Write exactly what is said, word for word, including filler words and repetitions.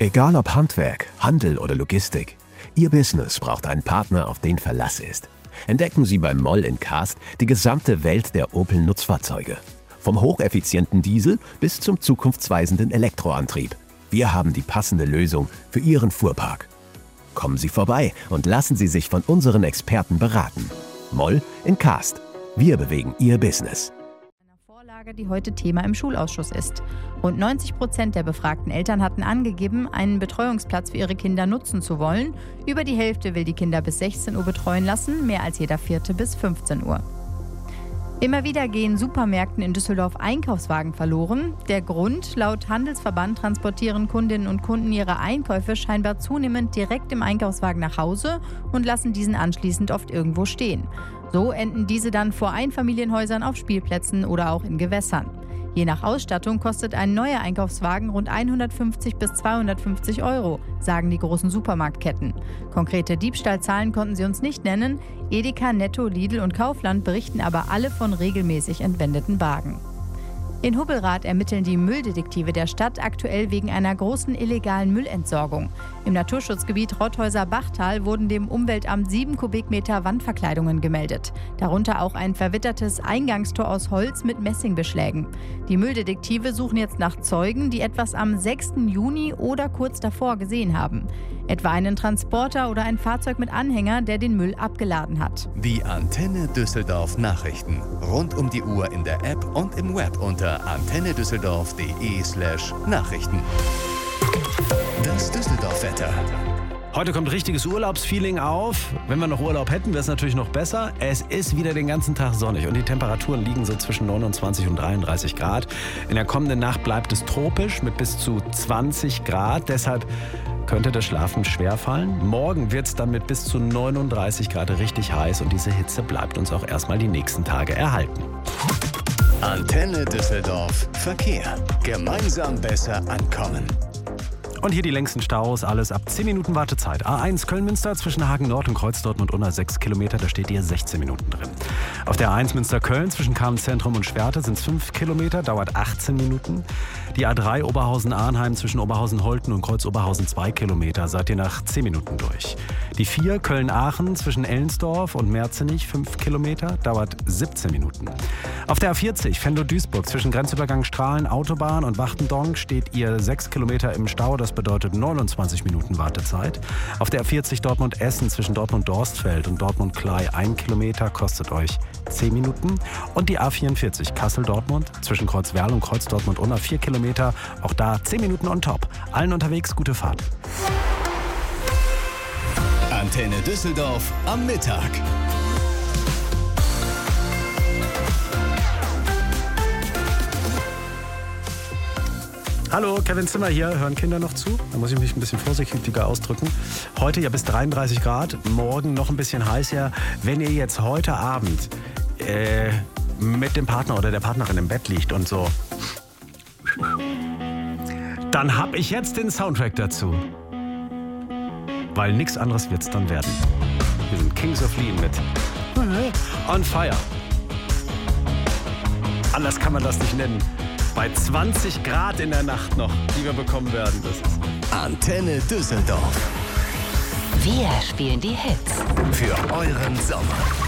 Egal ob Handwerk, Handel oder Logistik, Ihr Business braucht einen Partner, auf den Verlass ist. Entdecken Sie beim Moll in Cast die gesamte Welt der Opel-Nutzfahrzeuge. Vom hocheffizienten Diesel bis zum zukunftsweisenden Elektroantrieb. Wir haben die passende Lösung für Ihren Fuhrpark. Kommen Sie vorbei und lassen Sie sich von unseren Experten beraten. Moll in Cast. Wir bewegen Ihr Business. Vorlage, die heute Thema im Schulausschuss ist. Rund neunzig Prozent der befragten Eltern hatten angegeben, einen Betreuungsplatz für ihre Kinder nutzen zu wollen. Über die Hälfte will die Kinder bis sechzehn Uhr betreuen lassen, mehr als jeder vierte bis fünfzehn Uhr. Immer wieder gehen Supermärkten in Düsseldorf Einkaufswagen verloren. Der Grund: Laut Handelsverband transportieren Kundinnen und Kunden ihre Einkäufe scheinbar zunehmend direkt im Einkaufswagen nach Hause und lassen diesen anschließend oft irgendwo stehen. So enden diese dann vor Einfamilienhäusern, auf Spielplätzen oder auch in Gewässern. Je nach Ausstattung kostet ein neuer Einkaufswagen rund hundertfünfzig bis zweihundertfünfzig Euro, sagen die großen Supermarktketten. Konkrete Diebstahlzahlen konnten sie uns nicht nennen. Edeka, Netto, Lidl und Kaufland berichten aber alle von regelmäßig entwendeten Wagen. In Hubbelrath ermitteln die Mülldetektive der Stadt aktuell wegen einer großen illegalen Müllentsorgung. Im Naturschutzgebiet Rotthäuser-Bachtal wurden dem Umweltamt sieben Kubikmeter Wandverkleidungen gemeldet. Darunter auch ein verwittertes Eingangstor aus Holz mit Messingbeschlägen. Die Mülldetektive suchen jetzt nach Zeugen, die etwas am sechsten Juni oder kurz davor gesehen haben. Etwa einen Transporter oder ein Fahrzeug mit Anhänger, der den Müll abgeladen hat. Die Antenne Düsseldorf Nachrichten. Rund um die Uhr in der App und im Web unter antennedüsseldorf.de slash Nachrichten. Das Düsseldorf-Wetter. Heute kommt richtiges Urlaubsfeeling auf. Wenn wir noch Urlaub hätten, wäre es natürlich noch besser. Es ist wieder den ganzen Tag sonnig und die Temperaturen liegen so zwischen neunundzwanzig und dreiunddreißig Grad. In der kommenden Nacht bleibt es tropisch mit bis zu zwanzig Grad. Deshalb könnte das Schlafen schwerfallen. Morgen wird es dann mit bis zu neununddreißig Grad richtig heiß und diese Hitze bleibt uns auch erstmal die nächsten Tage erhalten. Antenne Düsseldorf Verkehr. Gemeinsam besser ankommen. Und hier die längsten Staus, alles ab zehn Minuten Wartezeit. A eins Köln-Münster zwischen Hagen Nord und Kreuz Dortmund-Unna sechs Kilometer, da steht ihr sechzehn Minuten drin. Auf der A eins Münster-Köln zwischen Kamen-Zentrum und Schwerte sind es fünf Kilometer, dauert achtzehn Minuten. Die A drei Oberhausen-Arnheim zwischen Oberhausen-Holten und Kreuz-Oberhausen zwei Kilometer, seid ihr nach zehn Minuten durch. Die vier Köln-Aachen zwischen Ellensdorf und Merzenich fünf Kilometer, dauert siebzehn Minuten. Auf der A vierzig Venlo-Duisburg zwischen Grenzübergang Strahlen, Autobahn und Wachtendonk steht ihr sechs Kilometer im Stau, das bedeutet neunundzwanzig Minuten Wartezeit. Auf der A vierzig Dortmund-Essen zwischen Dortmund-Dorstfeld und Dortmund-Klei ein Kilometer, kostet euch zehn Minuten. Und die A vierundvierzig Kassel-Dortmund zwischen Kreuzwerl und Kreuz Dortmund-Unna vier Kilometer, auch da zehn Minuten on top. Allen unterwegs gute Fahrt. Antenne Düsseldorf am Mittag. Hallo, Kevin Zimmer hier. Hören Kinder noch zu? Da muss ich mich ein bisschen vorsichtiger ausdrücken. Heute ja bis dreiunddreißig Grad, morgen noch ein bisschen heißer. Wenn ihr jetzt heute Abend äh, mit dem Partner oder der Partnerin im Bett liegt und so, dann hab ich jetzt den Soundtrack dazu. Weil nichts anderes wird's dann werden. Wir sind Kings of Leon mit On Fire. Anders kann man das nicht nennen. Bei zwanzig Grad in der Nacht noch, die wir bekommen werden. Das ist Antenne Düsseldorf. Wir spielen die Hits. Für euren Sommer.